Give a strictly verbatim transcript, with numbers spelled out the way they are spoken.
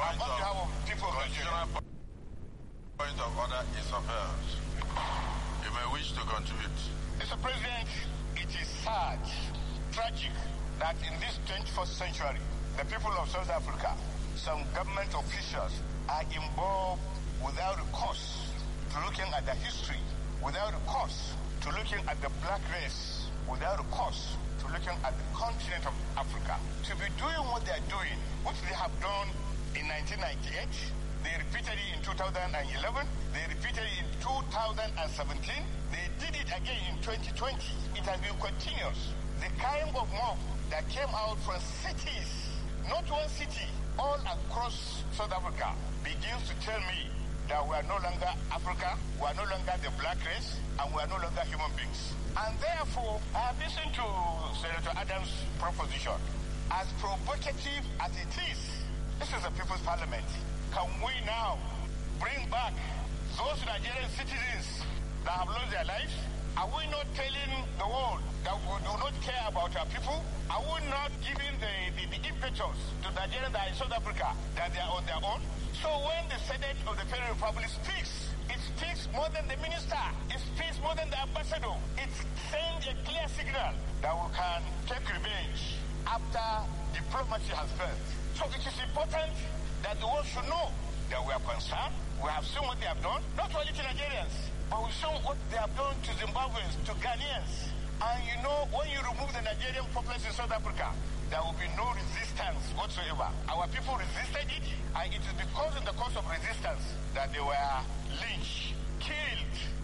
On behalf of people of Nigeria. Point of order is affairs. You may wish to contribute. Mister President, it is sad, tragic, that in this twenty-first century, the people of South Africa, some government officials are involved without a cause to looking at the history, without a cause to looking at the black race, without a cause to looking at the continent of Africa. To be doing what they are doing, which they have done in nineteen ninety-eight, they repeated it in two thousand eleven, they repeated it in two thousand seventeen, they did it again in twenty twenty. It has been continuous. The kind of mob that came out from cities, not one city, all across South Africa, begins to tell me that we are no longer Africa, we are no longer the black race, and we are no longer human beings. And therefore, I have listened to Senator Adams' proposition. As provocative as it is, this is a people's parliament. Can we now bring back those Nigerian citizens that have lost their lives? Are we not telling the world that we do not care about our people? Are we not giving the, the, the impetus to Nigerians that are in South Africa that they are on their own? So when the Senate of the Federal Republic speaks, it speaks more than the minister. It speaks more than the ambassador. It sends a clear signal that we can take revenge after diplomacy has failed. So it is important that the world should know that we are concerned. We have seen what they have done, not only to Nigerians, but we've seen what they have done to Zimbabweans, to Ghanaians. And you know, when you remove the Nigerian populace in South Africa, there will be no resistance whatsoever. Our people resisted it, and it is because in the course of resistance that they were lynched, killed,